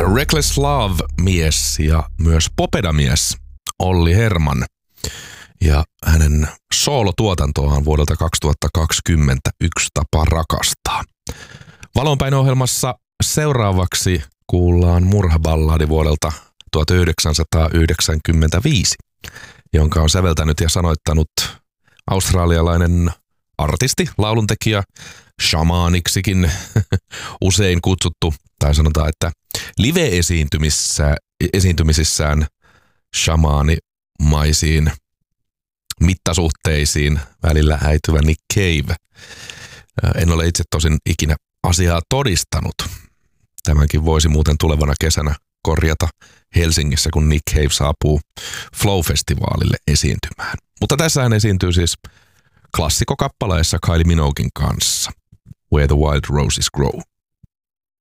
Reckless Love-mies ja myös Popeda-mies Olli Herman. Ja hänen soolotuotantoaan vuodelta 2020 Yksi tapa rakastaa. Valonpäin ohjelmassa seuraavaksi kuullaan murhaballadi vuodelta 1995, jonka on säveltänyt ja sanoittanut australialainen artisti, lauluntekijä, shamaaniksikin usein kutsuttu, tai sanotaan, että live-esiintymisissään shamaanimaisiin mittasuhteisiin välillä häityvä Nick Cave. En ole itse tosin ikinä asiaa todistanut. Tämänkin voisi muuten tulevana kesänä korjata Helsingissä, kun Nick Cave saapuu Flow-festivaalille esiintymään. Mutta tässä hän esiintyy siis klassikokappaleessa Kylie Minoguein kanssa, Where the Wild Roses Grow.